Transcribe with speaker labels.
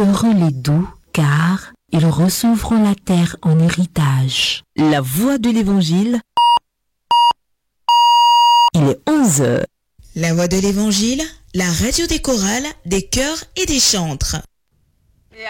Speaker 1: Heureux les doux, car ils recevront la terre en héritage.
Speaker 2: La voix de l'Évangile. Il est 11h.
Speaker 3: La voix de l'Évangile, la radio des chorales, des chœurs et des chantres.